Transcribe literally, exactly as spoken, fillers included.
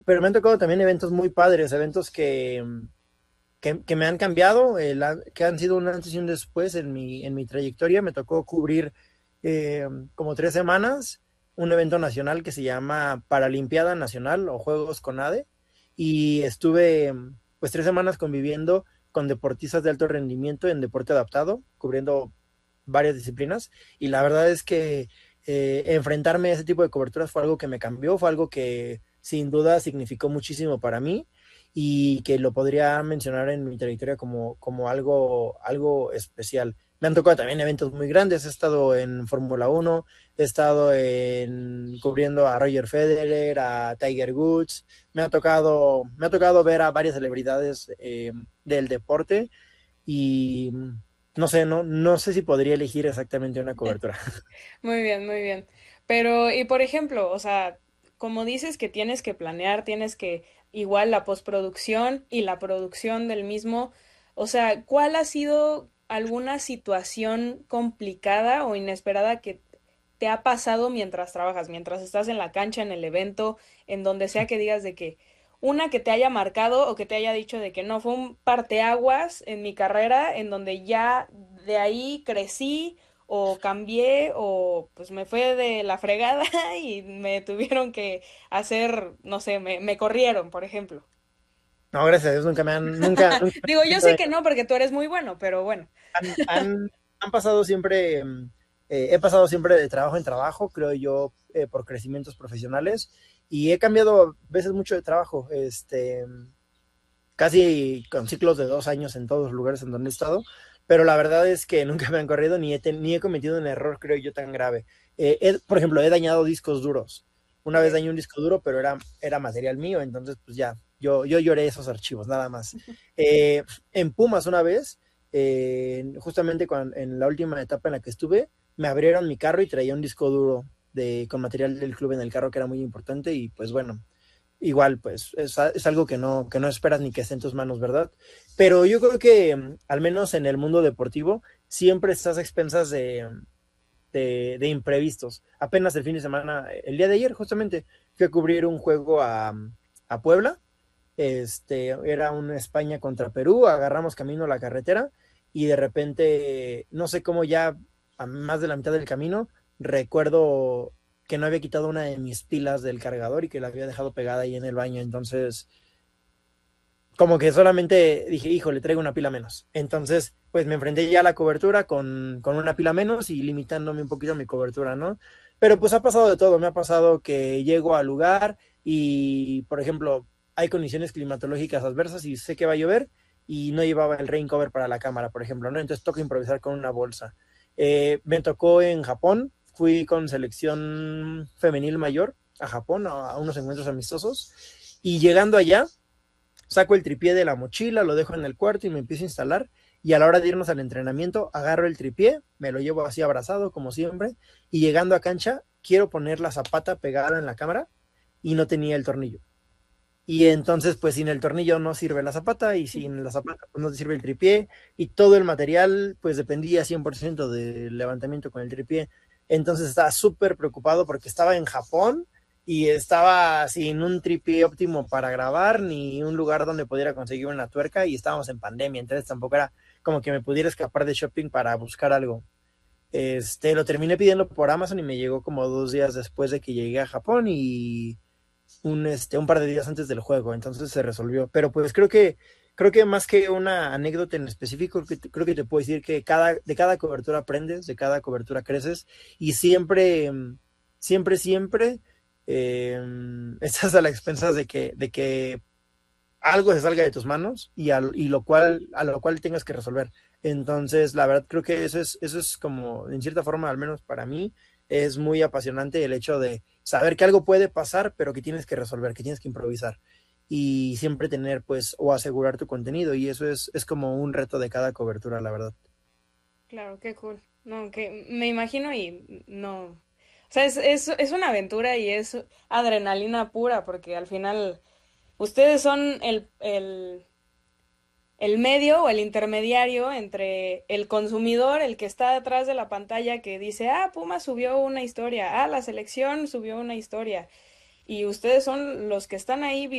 pero me han tocado también eventos muy padres, eventos que, que, que me han cambiado, eh, la, que han sido un antes y un después en mi, en mi trayectoria. Me tocó cubrir eh, como tres semanas un evento nacional que se llama Paralimpiada Nacional o Juegos CONADE, y estuve pues tres semanas conviviendo con deportistas de alto rendimiento en deporte adaptado, cubriendo varias disciplinas, y la verdad es que eh, enfrentarme a ese tipo de coberturas fue algo que me cambió, fue algo que sin duda significó muchísimo para mí y que lo podría mencionar en mi trayectoria como, como algo, algo especial. Me han tocado también eventos muy grandes, he estado en Fórmula Uno, he estado en, cubriendo a Roger Federer, a Tiger Woods, me ha tocado, me ha tocado ver a varias celebridades eh, del deporte, y no sé, no, no sé si podría elegir exactamente una cobertura. Muy bien, muy bien. Pero, y por ejemplo, o sea, como dices que tienes que planear, tienes que igual la postproducción y la producción del mismo, o sea, ¿cuál ha sido alguna situación complicada o inesperada que te ha pasado mientras trabajas, mientras estás en la cancha, en el evento, en donde sea que digas de que una que te haya marcado o que te haya dicho de que no, fue un parteaguas en mi carrera, en donde ya de ahí crecí o cambié o pues me fue de la fregada y me tuvieron que hacer, no sé, me, me corrieron, por ejemplo. No, gracias a Dios, nunca me han, nunca, nunca me Digo, han yo corrido sé de- que no porque tú eres muy bueno, pero bueno. han, han, han pasado siempre, mm, eh, he pasado siempre de trabajo en trabajo, creo yo, eh, por crecimientos profesionales, y he cambiado a veces mucho de trabajo, este, casi con ciclos de dos años en todos los lugares en donde he estado, pero la verdad es que nunca me han corrido ni he, ten, ni he cometido un error, creo yo, tan grave. Eh, he, por ejemplo, he dañado discos duros. Una vez Ok. dañé un disco duro, pero era, era material mío, entonces pues ya, yo, yo lloré esos archivos, nada más. Eh, en Pumas una vez, eh, justamente cuando, en la última etapa en la que estuve, me abrieron mi carro y traía un disco duro de, con material del club en el carro que era muy importante, y pues bueno, igual, pues es, es, algo que no, que no esperas ni que esté en tus manos, ¿verdad? Pero yo creo que, mm, al menos en el mundo deportivo, siempre estás a expensas de, de, de imprevistos. Apenas el fin de semana, el día de ayer, justamente, fui a cubrir un juego a, a Puebla. Este, era un España contra Perú, agarramos camino a la carretera y de repente, no sé cómo ya a más de la mitad del camino, recuerdo que no había quitado una de mis pilas del cargador y que la había dejado pegada ahí en el baño. Entonces, como que solamente dije, hijo, le traigo una pila menos. Entonces, pues me enfrenté ya a la cobertura con, con una pila menos y limitándome un poquito mi cobertura, ¿no? Pero pues ha pasado de todo. Me ha pasado que llego al lugar y, por ejemplo, hay condiciones climatológicas adversas y sé que va a llover y no llevaba el rain cover para la cámara, por ejemplo, ¿no? Entonces toca improvisar con una bolsa. Eh, me tocó en Japón, fui con selección femenil mayor a Japón, a, a unos encuentros amistosos, y llegando allá, saco el tripié de la mochila, lo dejo en el cuarto y me empiezo a instalar. Y a la hora de irnos al entrenamiento, agarro el tripié, me lo llevo así abrazado, como siempre. Y llegando a cancha, quiero poner la zapata pegada en la cámara y no tenía el tornillo. Y entonces, pues sin el tornillo no sirve la zapata y sin la zapata pues, no te sirve el tripié. Y todo el material, pues dependía cien por ciento del levantamiento con el tripié. Entonces estaba súper preocupado porque estaba en Japón y estaba sin un tripié óptimo para grabar ni un lugar donde pudiera conseguir una tuerca, y estábamos en pandemia, entonces tampoco era como que me pudiera escapar de shopping para buscar algo. Este, lo terminé pidiendo por Amazon y me llegó como dos días después de que llegué a Japón, y un, este, un par de días antes del juego, entonces se resolvió. Pero pues creo que, creo que más que una anécdota en específico, creo que, creo que te puedo decir que cada, de cada cobertura aprendes, de cada cobertura creces, y siempre, siempre, siempre eh, estás a la expensas de que, de que algo se salga de tus manos y, al, y lo cual, a lo cual tengas que resolver. Entonces, la verdad, creo que eso es, eso es como, en cierta forma, al menos para mí, es muy apasionante el hecho de saber que algo puede pasar, pero que tienes que resolver, que tienes que improvisar. Y siempre tener, pues, o asegurar tu contenido. Y eso es, es como un reto de cada cobertura, la verdad. Claro, qué cool. No, que me imagino y no. O sea, es, es, es una aventura y es adrenalina pura porque al final ustedes son el, el el medio o el intermediario entre el consumidor, el que está detrás de la pantalla que dice, ah, Puma subió una historia, ah, la selección subió una historia. y ustedes son los que están ahí